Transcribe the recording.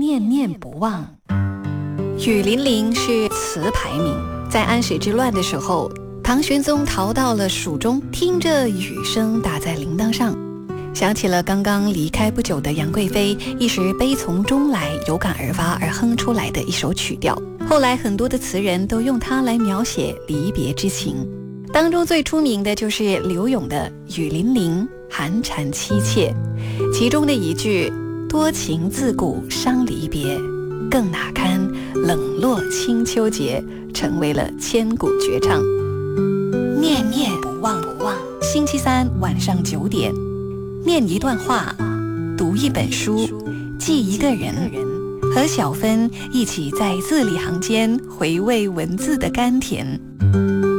念念不忘。雨霖铃是词牌名，在安史之乱的时候，唐玄宗逃到了蜀中，听着雨声打在铃铛上，想起了刚刚离开不久的杨贵妃，一时悲从中来，有感而发而哼出来的一首曲调。后来很多的词人都用它来描写离别之情，当中最出名的就是柳永的《雨霖铃》，寒蝉凄切，其中的一句多情自古伤离别，更哪堪冷落清秋节，成为了千古绝唱。念念不忘，星期三晚上9点，念一段话，读一本书，记一个人，和小芬一起在字里行间回味文字的甘甜。